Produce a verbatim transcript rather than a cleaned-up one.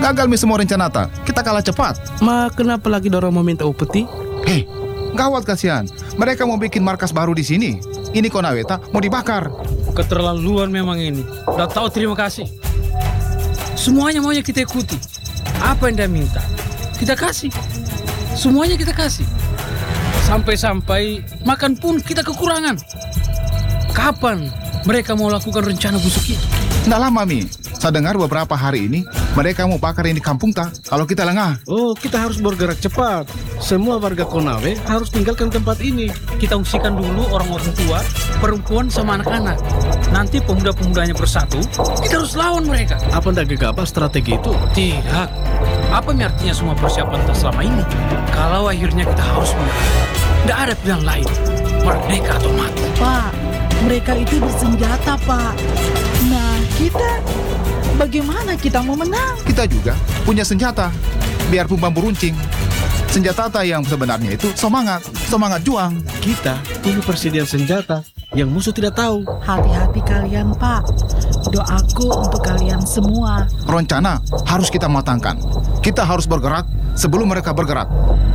Gagal mi semua rencana ta. Kita kalah cepat. Ma, kenapa lagi dorong mau minta upeti? Hei, gawat kasihan. Mereka mau bikin markas baru di sini. Ini Konawe ta mau dibakar. Keterlaluan memang ini. Udah tahu terima kasih. Semuanya maunya kita ikuti. Apa yang dia minta, kita kasih. Semuanya kita kasih. Sampai-sampai makan pun kita kekurangan. Kapan mereka mau lakukan rencana busuk itu? Nggak lama mi. Saya dengar beberapa hari ini mereka mau bakar ini kampung ta. Kalau kita lengah. Oh, kita harus bergerak cepat. Semua warga Konawe harus tinggalkan tempat ini. Kita ungsikan dulu orang-orang tua, perempuan sama anak-anak. Nanti pemuda-pemudanya bersatu, kita harus lawan mereka. Apa ndak gegabah strategi itu? Tidak. Apa artinya semua persiapan kita selama ini? Kalau akhirnya kita harus menyerah, tidak ada pilihan lain. Merdeka atau mati. Pak, mereka itu bersenjata, Pak. Nah, kita bagaimana kita mau menang? Kita juga punya senjata. Biarpun bambu runcing. Senjata ta yang sebenarnya itu semangat. Semangat juang. Kita punya persediaan senjata yang musuh tidak tahu. Hati-hati kalian, Pak. Doaku untuk kalian semua. Rencana harus kita matangkan. Kita harus bergerak sebelum mereka bergerak.